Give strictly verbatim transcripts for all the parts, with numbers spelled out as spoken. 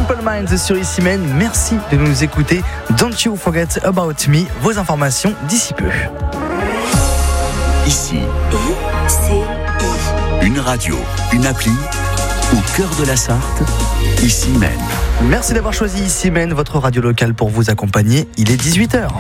Simple Minds sur Ici Même. Merci de nous écouter. Don't you forget about me. Vos informations d'ici peu. Ici, I C I. une radio, une appli, au cœur de la Sarthe, Ici Même. Merci d'avoir choisi Ici Même, votre radio locale pour vous accompagner. Il est dix-huit heures.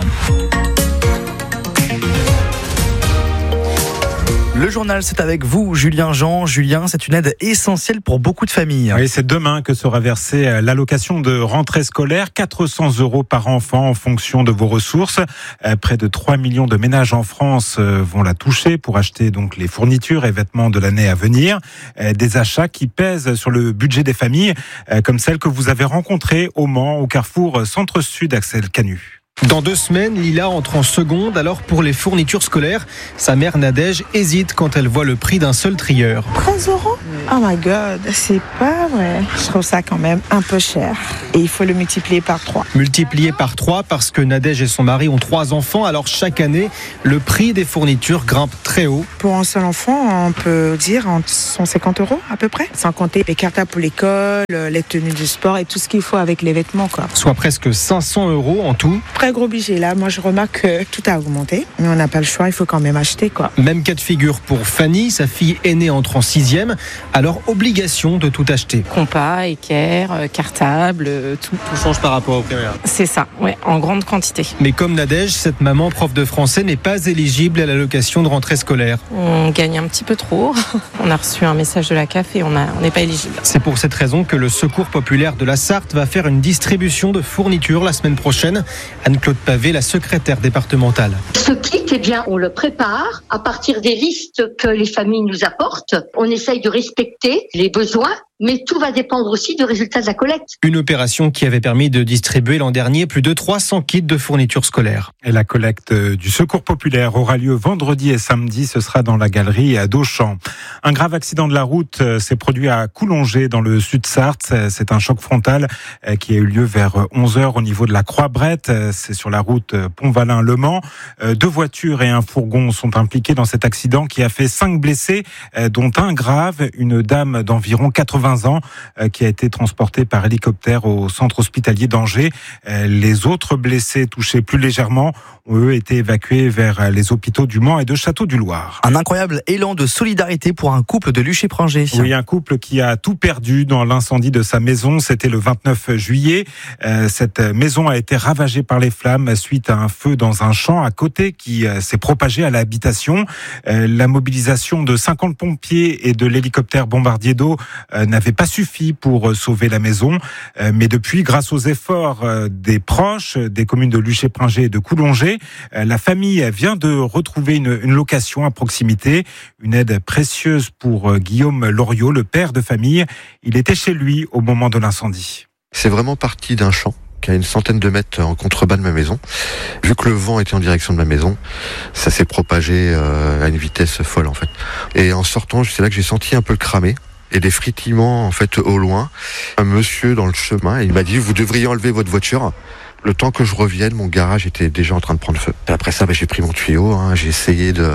Le journal, c'est avec vous, Julien Jean. Julien, c'est une aide essentielle pour beaucoup de familles. Oui, c'est demain que sera versée l'allocation de rentrée scolaire, quatre cents euros par enfant en fonction de vos ressources. Près de trois millions de ménages en France vont la toucher pour acheter donc les fournitures et vêtements de l'année à venir. Des achats qui pèsent sur le budget des familles, comme celle que vous avez rencontrée au Mans, au carrefour Centre-Sud, Axel Canu. Dans deux semaines, Lila entre en seconde. Alors pour les fournitures scolaires, sa mère Nadège hésite quand elle voit le prix d'un seul trieur. treize euros? Oh my god, c'est pas vrai. Je trouve ça quand même un peu cher. Et il faut le multiplier par trois. Multiplié par trois parce que Nadège et son mari ont trois enfants. Alors chaque année, le prix des fournitures grimpe très haut. Pour un seul enfant, on peut dire entre cent cinquante euros à peu près. Sans compter les cartables pour l'école, les tenues du sport et tout ce qu'il faut avec les vêtements, quoi. Soit presque cinq cents euros en tout. Très gros budget là. Moi, je remarque que tout a augmenté. Mais on n'a pas le choix, il faut quand même acheter, quoi. Même cas de figure pour Fanny. Sa fille aînée entre en sixième. Alors obligation de tout acheter. Compas, équerre, cartable, tout. Tout change par rapport au primaire. C'est ça, ouais, en grande quantité. Mais comme Nadège, cette maman prof de français n'est pas éligible à l'allocation de rentrée scolaire. On gagne un petit peu trop. On a reçu un message de la C A F et on a, on n'est pas éligible. C'est pour cette raison que le Secours populaire de la Sarthe va faire une distribution de fournitures la semaine prochaine. Anne-Claude Pavé, la secrétaire départementale. Ce kit, eh bien, on le prépare à partir des listes que les familles nous apportent. On essaye de respecter les besoins, mais tout va dépendre aussi du résultat de la collecte. Une opération qui avait permis de distribuer l'an dernier plus de trois cents kits de fournitures scolaires. Et la collecte du Secours populaire aura lieu vendredi et samedi. Ce sera dans la galerie à d'Auchan. Un grave accident de la route s'est produit à Coulongé, dans le Sud-Sarthe. C'est un choc frontal qui a eu lieu vers onze heures au niveau de la Croix-Brette. C'est sur la route Pont-Valin-Le Mans. Deux voitures et un fourgon sont impliqués dans cet accident qui a fait cinq blessés, dont un grave, une dame d'environ quatre-vingts ans qui a été transportée par hélicoptère au centre hospitalier d'Angers. Les autres blessés touchés plus légèrement ont eux été évacués vers les hôpitaux du Mans et de Château-du-Loir. Un incroyable élan de solidarité pour un couple de Luché-Pringé. Oui, un couple qui a tout perdu dans l'incendie de sa maison. C'était le vingt-neuf juillet. Cette maison a été ravagée par les flammes suite à un feu dans un champ à côté qui s'est propagé à l'habitation. La mobilisation de cinquante pompiers et de l'hélicoptère bombardier d'eau n'avait pas suffi pour sauver la maison. Mais depuis, grâce aux efforts des proches des communes de Luché-Pringé et de Coulongé, la famille vient de retrouver une, une location à proximité. Une aide précieuse pour Guillaume Loriot, le père de famille. Il était chez lui au moment de l'incendie. C'est vraiment parti d'un champ qui a une centaine de mètres en contrebas de ma maison. Vu que le vent était en direction de ma maison, ça s'est propagé à une vitesse folle en fait. Et en sortant, c'est là que j'ai senti un peu le cramer et des frétillements en fait au loin. Un monsieur dans le chemin, il m'a dit: vous devriez enlever votre voiture. Le temps que je revienne, mon garage était déjà en train de prendre feu. Et après ça, bah, j'ai pris mon tuyau, hein, j'ai essayé de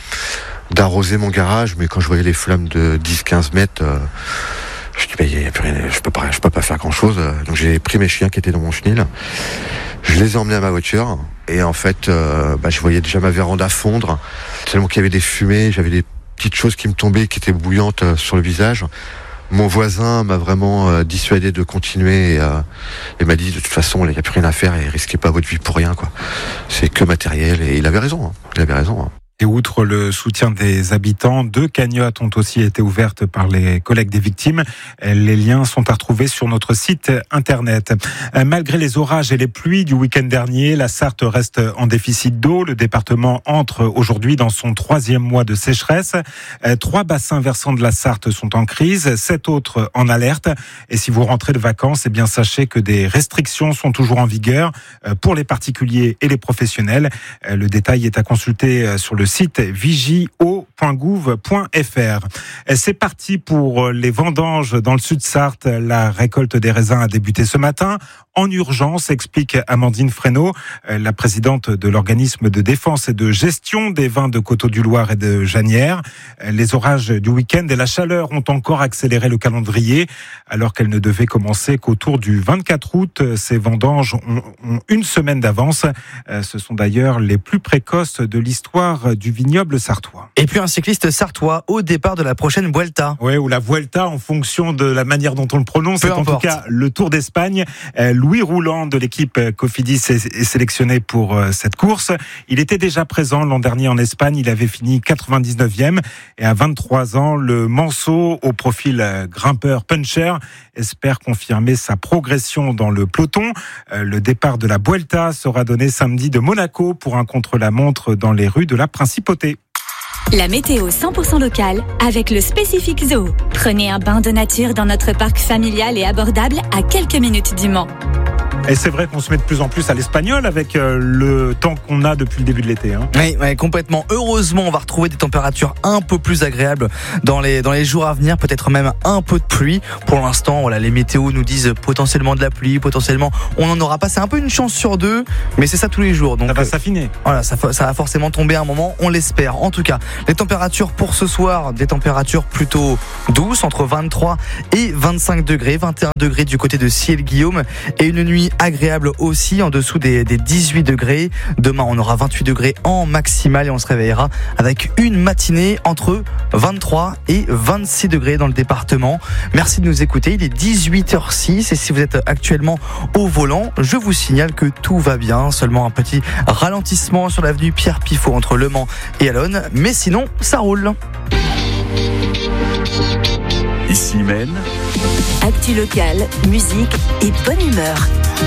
d'arroser mon garage, mais quand je voyais les flammes de dix à quinze mètres, euh, je dis bah, y a plus rien, je peux pas, je peux pas faire grand chose. Donc j'ai pris mes chiens qui étaient dans mon chenil, je les ai emmenés à ma voiture, et en fait, euh, bah, je voyais déjà ma véranda fondre, tellement qu'il y avait des fumées, j'avais des petites choses qui me tombaient, qui étaient bouillantes sur le visage. Mon voisin m'a vraiment euh, dissuadé de continuer et, euh, et m'a dit de toute façon, il n'y a plus rien à faire et risquez pas votre vie pour rien, quoi. C'est que matériel, et il avait raison, hein. Il avait raison. Hein. Et outre le soutien des habitants, deux cagnottes ont aussi été ouvertes par les collègues des victimes. Les liens sont à retrouver sur notre site internet. Malgré les orages et les pluies du week-end dernier, la Sarthe reste en déficit d'eau. Le département entre aujourd'hui dans son troisième mois de sécheresse. Trois bassins versants de la Sarthe sont en crise, sept autres en alerte. Et si vous rentrez de vacances, eh bien sachez que des restrictions sont toujours en vigueur pour les particuliers et les professionnels. Le détail est à consulter sur le site vigio point gouv point f r. C'est parti pour les vendanges dans le Sud-Sarthe. La récolte des raisins a débuté ce matin. en urgence, explique Amandine Fresneau, la présidente de l'organisme de défense et de gestion des vins de Coteaux-du-Loir et de Janières. Les orages du week-end et la chaleur ont encore accéléré le calendrier, alors qu'elle ne devait commencer qu'autour du vingt-quatre août. Ces vendanges ont, ont une semaine d'avance. Ce sont d'ailleurs les plus précoces de l'histoire du vignoble sartois. Et puis un cycliste sartois au départ de la prochaine Vuelta. Oui, ou la Vuelta en fonction de la manière dont on le prononce. Peu C'est importe. En tout cas le Tour d'Espagne. Louis Rouland de l'équipe Cofidis est sélectionné pour cette course. Il était déjà présent l'an dernier en Espagne. Il avait fini quatre-vingt-dix-neuvième. Et à vingt-trois ans, le Manceau, au profil grimpeur puncher, espère confirmer sa progression dans le peloton. Le départ de la Vuelta sera donné samedi de Monaco pour un contre-la-montre dans les rues de la Principauté. La météo cent pour cent locale avec le Spécifique Zoo. Prenez un bain de nature dans notre parc familial et abordable à quelques minutes du Mans. Et c'est vrai qu'on se met de plus en plus à l'espagnol avec le temps qu'on a depuis le début de l'été. Hein. Oui, oui, complètement. Heureusement, on va retrouver des températures un peu plus agréables dans les, dans les jours à venir, peut-être même un peu de pluie. Pour l'instant, voilà, les météos nous disent potentiellement de la pluie, potentiellement on n'en aura pas. C'est un peu une chance sur deux, mais c'est ça tous les jours. Donc, ça va s'affiner. Voilà, ça, ça va forcément tomber à un moment, on l'espère. En tout cas, les températures pour ce soir, des températures plutôt douces, entre vingt-trois et vingt-cinq degrés, vingt et un degrés du côté de Ciel-Guillaume, et une nuit agréable aussi en dessous des, des dix-huit degrés. Demain, on aura vingt-huit degrés en maximal et on se réveillera avec une matinée entre vingt-trois et vingt-six degrés dans le département. Merci de nous écouter. Il est dix-huit heures six et si vous êtes actuellement au volant, je vous signale que tout va bien. Seulement un petit ralentissement sur l'avenue Pierre Pifot entre Le Mans et Allonne. Mais sinon, ça roule. Ici Maine. Actu locale, musique et bonne humeur.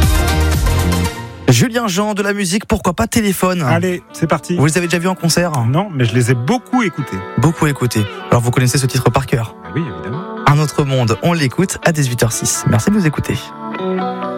Julien Jean, de la musique, pourquoi pas Téléphone. Allez, c'est parti. Vous les avez déjà vus en concert? Non, mais je les ai beaucoup écoutés. Beaucoup écoutés. Alors vous connaissez ce titre par cœur? Oui, évidemment. Un autre monde, on l'écoute à dix-huit heures six. Merci de nous écouter.